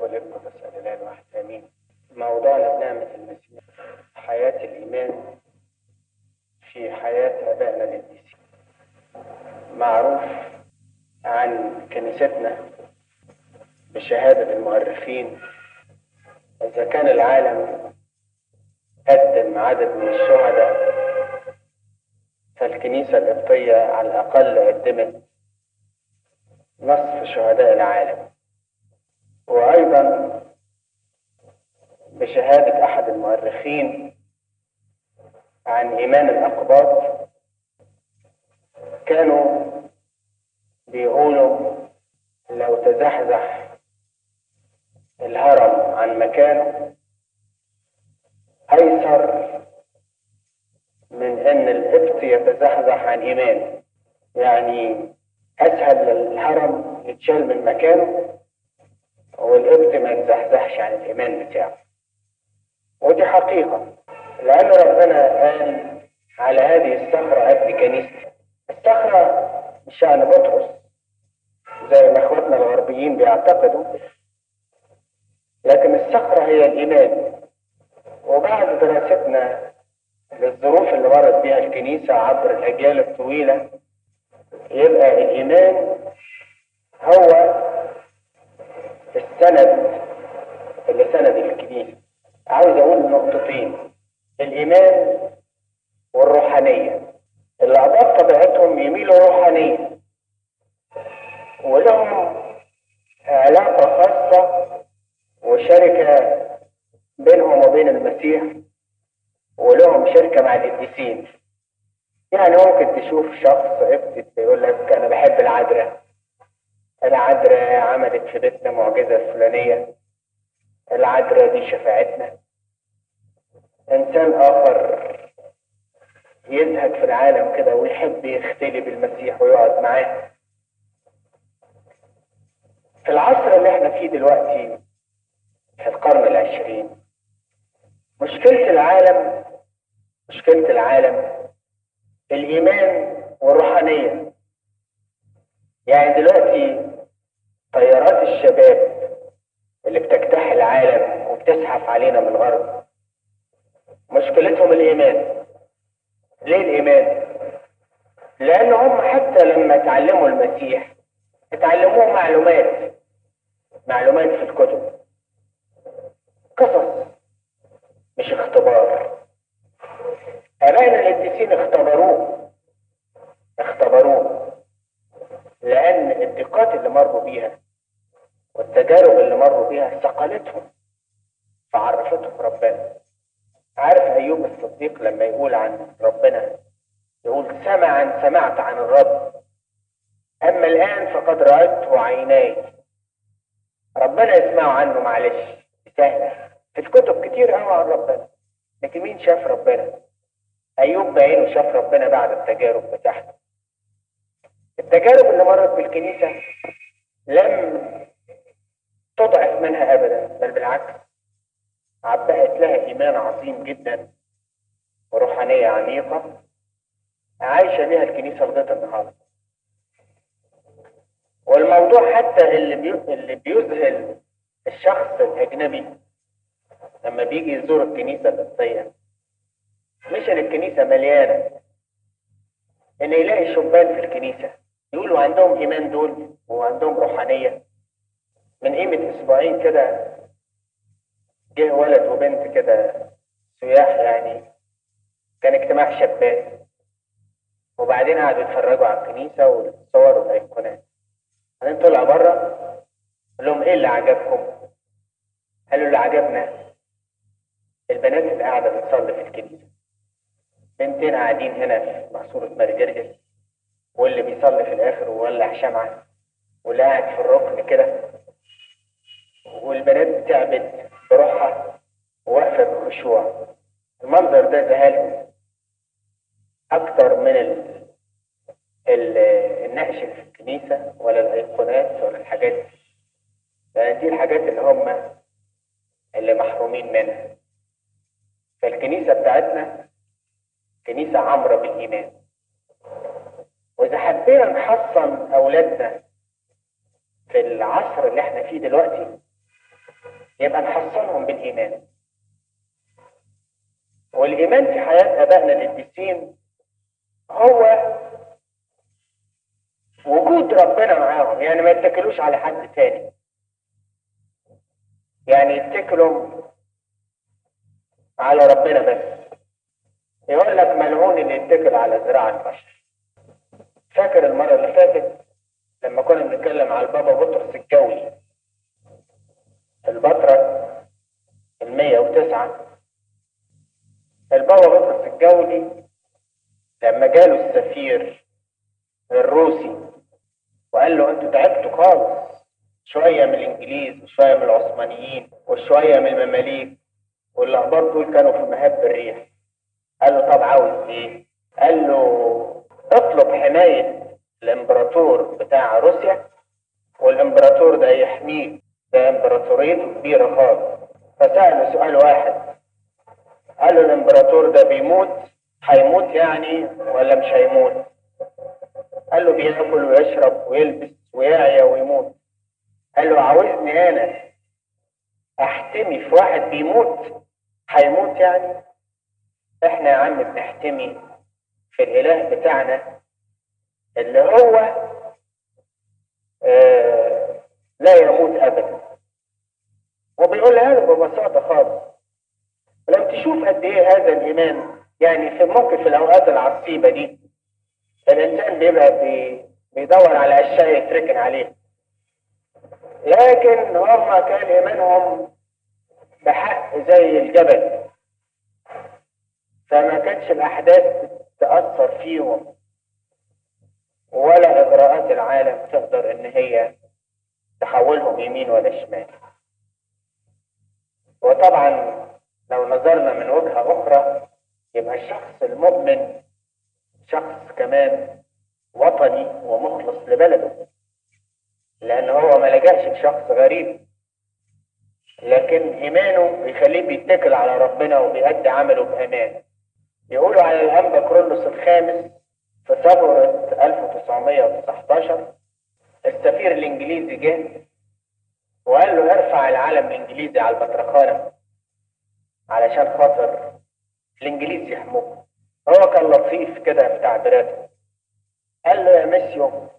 والابن والروح الإله الواحد آمين. موضوعنا بنعمة المسيح حياة الإيمان في حياة آبائنا القديسين. معروف عن كنيستنا بشهادة المؤرخين إذا كان العالم قدم عدد من الشهداء فالكنيسة القبطية على الأقل قدمت نصف شهداء العالم. وأيضا بشهادة أحد المؤرخين عن إيمان الأقباط كانوا بيقولوا لو تزحزح الهرم عن مكانه أيسر من أن القبط يتزحزح عن إيمانه. يعني أسهل الهرم يتشال من مكانه والقبط ما يتزحزحش عن الإيمان بتاعه. ودي حقيقة، لأن ربنا قال على هذه الصخرة أبني كنيستي. الصخرة مش شأن بطرس زي ما اخواتنا الغربيين بيعتقدوا، لكن الصخرة هي الإيمان. وبعد دراستنا للظروف اللي مرت بها الكنيسة عبر الأجيال الطويلة يبقى الإيمان هو السند اللي سند الكنيسة. عاوز أقول نقطتين: الإيمان والروحانية. الأعضاء طبيعتهم يميلوا روحانية ولهم علاقة خاصة وشركة بينهم وبين المسيح، ولهم شركة مع القديسين. يعني ممكن تشوف شخص قبطي يقول لك أنا بحب العذراء، العذراء عملت في بيتنا معجزة الفلانية، العذراء دي شفاعتنا. إنسان آخر يزهد في العالم كده ويحب يختلي بالمسيح ويقعد معاه. في العصر اللي احنا فيه دلوقتي في القرن العشرين مشكلة العالم الإيمان والروحانية. يعني دلوقتي طيارات الشباب اللي بتجتاح العالم وبتزحف علينا من الغرب مشكلتهم الإيمان. ليه الإيمان؟ لأن هم حتى لما تعلموا المسيح اتعلموه معلومات في الكتب، قصص مش اختبار. آبائنا القديسين اختبروه لأن الضيقات اللي مروا بيها والتجارب اللي مروا بيها ثقلتهم فعرفتهم ربنا. عارف أيوب الصديق لما يقول عن ربنا يقول سمعت عن الرب، أما الآن فقد رأيته عيناي. ربنا يسمعوا عنه معلش سهلة، في الكتب كتير قوي عن ربنا، لكن مين شاف ربنا؟ أيوب بعينه شاف ربنا بعد التجارب بتاعته. التجارب اللي مرت بالكنيسة لم تضعف منها أبدا، بل بالعكس عبأت لها إيمان عظيم جدا وروحانية عميقة عايشة بها الكنيسة لغاية النهارده. والموضوع حتى اللي بيذهل الشخص الأجنبي لما بيجي يزور الكنيسة القبطية مش ان الكنيسة مليانة، ان يلاقي شبان في الكنيسة يقولوا عندهم إيمان دول وعندهم روحانية. من قيمة أسبوعين كده جه ولد وبنت كده سياح، يعني كان اجتماع شبان، وبعدين قعدوا يتفرجوا على الكنيسة والصور والأيقونات. بعدين طلع بره قال لهم ايه اللي عجبكم؟ قالوا اللي عجبنا البنات اللي قاعدة بتصلي في الكنيسة، بنتين قاعدين هنا في مقصورة مرجرجس، واللي بيصلي في الآخر وولع شمعة، واللي قاعد في الركن كده، والبنات بتعبد بروحها وواقفة بخشوع. المنظر ده ذهلهم أكتر من النقش اللي في الكنيسة ولا الأيقونات ولا الحاجات دي، لأن دي الحاجات اللي محرومين منها. فالكنيسة بتاعتنا كنيسة عمرة بالإيمان. وإذا حبينا نحصن أولادنا في العصر اللي احنا فيه دلوقتي يبقى نحصنهم بالإيمان. والإيمان في حياة آبائنا القديسين هو وجود ربنا معاهم، يعني ما يتكلوش على حد تاني، يعني يتكلوا على ربنا بس. يقول لك ملعون اللي يتكل على ذراع البشر. فاكر المرة اللي فاتت لما كنا بنتكلم على البابا بطرس الجولي، البطرك 109. البابا بطرس الجولي لما جاله السفير الروسي وقال له انتوا تعبتوا خالص، شوية من الانجليز وشوية من العثمانيين وشوية من المماليك، والاخبار دول كانوا في مهب الريح. قال له طب عاوز ايه؟ قال له اطلب حماية الامبراطور بتاع روسيا، والامبراطور ده يحميك، ده امبراطوريته كبيرة خالص. فسأله سؤال واحد، قال له الامبراطور ده بيموت، هيموت يعني ولا مش هيموت؟ قال له بياكل ويشرب ويلبس ويعيا ويموت. قال له عاوزني انا احتمي في واحد بيموت هيموت يعني؟ احنا يا عم بنحتمي في الاله بتاعنا اللي هو لا يموت ابدا. وبيقولها له ببساطه خالص. ولما تشوف قد ايه هذا الايمان، يعني في موقف الاوقات العصيبه دي الانسان بيبقى بيدور على اشياء يتركن عليها، لكن هم كان ايمانهم بحق زي الجبل، فما كانتش الاحداث تاثر فيهم ولا اجراءات العالم تقدر ان هي تحولهم يمين ولا شمال. وطبعا لو نظرنا من وجهة أخرى يبقى الشخص المؤمن شخص كمان وطني ومخلص لبلده، لأن هو ما لجأش لشخص غريب، لكن إيمانه بيخليه بيتكل على ربنا وبيأدي عمله بأمان. يقولوا على الأنبا كرولوس الخامس في ثورة 1919 السفير الإنجليزي جه وقال له ارفع العلم الإنجليزي على البطرخانة علشان خاطر الانجليز يحموه. هو كان لطيف كده في تعبيراته، قال له يا مسيو